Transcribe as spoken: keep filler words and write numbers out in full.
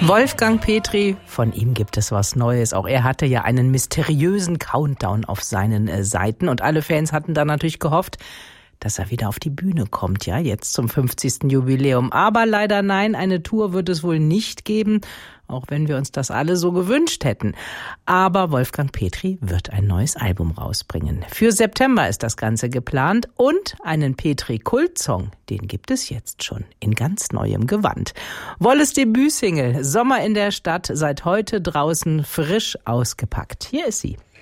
Wolfgang Petri, von ihm gibt es was Neues. Auch er hatte ja einen mysteriösen Countdown auf seinen äh, Seiten und alle Fans hatten dann natürlich gehofft, dass er wieder auf die Bühne kommt, ja, jetzt zum fünfzigsten Jubiläum. Aber leider nein, eine Tour wird es wohl nicht geben, auch wenn wir uns das alle so gewünscht hätten. Aber Wolfgang Petri wird ein neues Album rausbringen. Für September ist das Ganze geplant und einen Petri-Kult-Song, den gibt es jetzt schon in ganz neuem Gewand. Wolles Debütsingle, Sommer in der Stadt, seit heute draußen frisch ausgepackt. Hier ist sie.